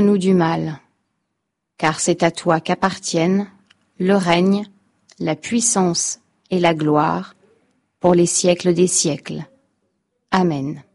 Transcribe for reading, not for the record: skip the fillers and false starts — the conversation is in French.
Délivre-nous du mal, car c'est à toi qu'appartiennent le règne, la puissance et la gloire pour les siècles des siècles. Amen.